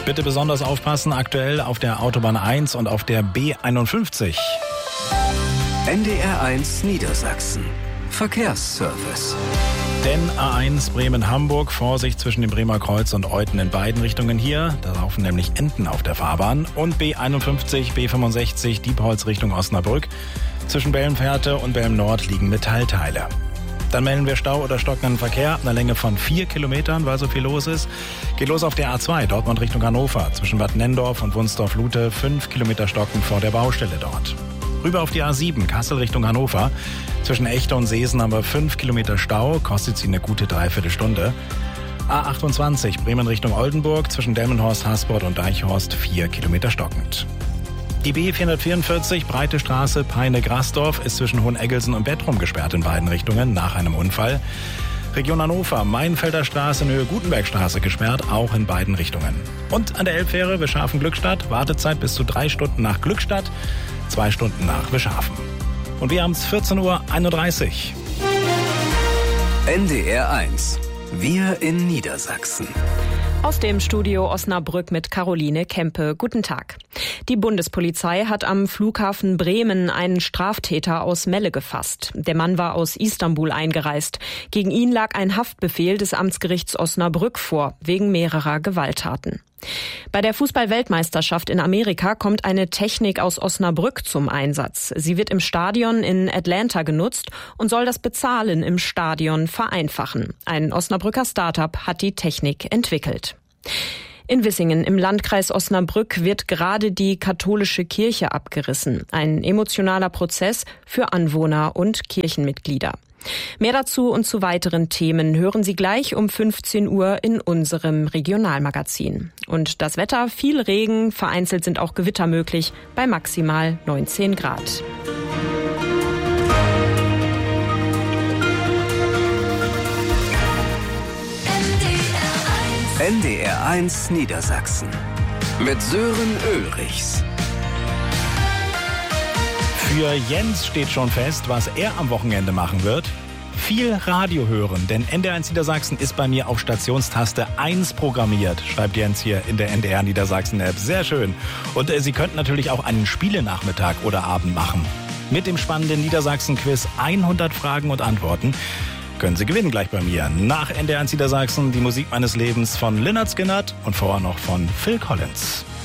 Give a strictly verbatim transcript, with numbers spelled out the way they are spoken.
Bitte besonders aufpassen, aktuell auf der Autobahn eins und auf der B einundfünfzig. N D R eins Niedersachsen. Verkehrsservice. Denn A eins Bremen-Hamburg, Vorsicht zwischen dem Bremer Kreuz und Euthen in beiden Richtungen hier. Da laufen nämlich Enten auf der Fahrbahn. Und B einundfünfzig, B fünfundsechzig, Diepholz Richtung Osnabrück. Zwischen Bellenfährte und Belm-Nord liegen Metallteile. Dann melden wir Stau oder stockenden Verkehr ab einer Länge von vier Kilometern, weil so viel los ist. Geht los auf der A zwei, Dortmund Richtung Hannover. Zwischen Bad Nenndorf und Wunsdorf-Lute fünf Kilometer stockend vor der Baustelle dort. Rüber auf die A sieben, Kassel Richtung Hannover. Zwischen Echte und Seesen haben wir fünf Kilometer Stau, kostet sie eine gute Dreiviertelstunde. A achtundzwanzig, Bremen Richtung Oldenburg. Zwischen Delmenhorst, Hasport und Deichhorst vier Kilometer stockend. Die B vierhundertvierundvierzig, Breite Straße, Peine-Grasdorf, ist zwischen Hoheneggelsen und Bettrum gesperrt in beiden Richtungen nach einem Unfall. Region Hannover, Mainfelder Straße in Höhe Gutenbergstraße gesperrt, auch in beiden Richtungen. Und an der Elbfähre Wischhafen-Glückstadt, Wartezeit bis zu drei Stunden nach Glückstadt, zwei Stunden nach Wischhafen. Und wir haben es vierzehn Uhr einunddreißig. N D R eins. Wir in Niedersachsen. Aus dem Studio Osnabrück mit Caroline Kempe. Guten Tag. Die Bundespolizei hat am Flughafen Bremen einen Straftäter aus Melle gefasst. Der Mann war aus Istanbul eingereist. Gegen ihn lag ein Haftbefehl des Amtsgerichts Osnabrück vor, wegen mehrerer Gewalttaten. Bei der Fußball-Weltmeisterschaft in Amerika kommt eine Technik aus Osnabrück zum Einsatz. Sie wird im Stadion in Atlanta genutzt und soll das Bezahlen im Stadion vereinfachen. Ein Osnabrücker Start-up hat die Technik entwickelt. In Wissingen im Landkreis Osnabrück wird gerade die katholische Kirche abgerissen. Ein emotionaler Prozess für Anwohner und Kirchenmitglieder. Mehr dazu und zu weiteren Themen hören Sie gleich um fünfzehn Uhr in unserem Regionalmagazin. Und das Wetter, viel Regen, vereinzelt sind auch Gewitter möglich bei maximal neunzehn Grad. N D R eins Niedersachsen mit Sören Ulrichs. Für Jens steht schon fest, was er am Wochenende machen wird. Viel Radio hören, denn N D R eins Niedersachsen ist bei mir auf Stationstaste eins programmiert, schreibt Jens hier in der N D R Niedersachsen App. Sehr schön. Und äh, Sie könnten natürlich auch einen Spielenachmittag oder Abend machen. Mit dem spannenden Niedersachsen-Quiz hundert Fragen und Antworten können Sie gewinnen gleich bei mir. Nach N D R eins Niedersachsen die Musik meines Lebens von Lynyrd Skynyrd und vorher noch von Phil Collins.